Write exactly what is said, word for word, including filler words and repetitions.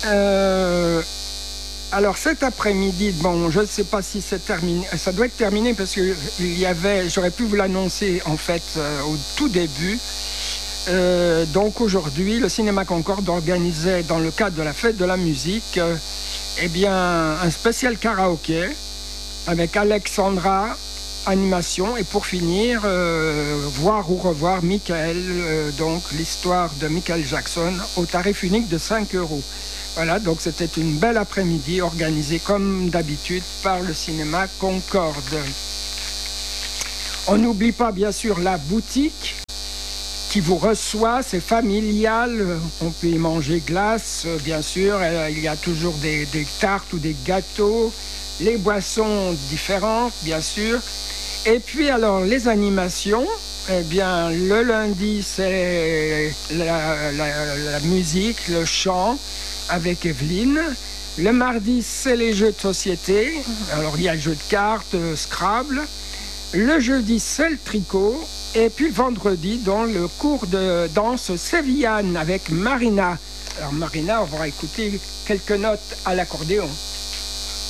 Euh, alors cet après-midi, bon, je ne sais pas si c'est terminé, ça doit être terminé parce que il y avait, j'aurais pu vous l'annoncer en fait euh, au tout début. Euh, donc aujourd'hui, le Cinéma Concorde organisait dans le cadre de la fête de la musique, euh, eh bien, un spécial karaoké avec Alexandra, animation, et pour finir, euh, voir ou revoir Michael, euh, donc l'histoire de Michael Jackson au tarif unique de cinq euros. Voilà, donc c'était une belle après-midi organisée comme d'habitude par le Cinéma Concorde. On n'oublie pas bien sûr la boutique qui vous reçoit, c'est familial, on peut y manger glace, bien sûr, il y a toujours des, des tartes ou des gâteaux, les boissons différentes, bien sûr. Et puis alors, les animations, eh bien, le lundi, c'est la, la, la musique, le chant avec Evelyne. Le mardi, c'est les jeux de société. Alors, il y a le jeu de cartes, Scrabble. Le jeudi, c'est le tricot. Et puis le vendredi, dans le cours de danse sévillane avec Marina. Alors Marina, on va écouter quelques notes à l'accordéon.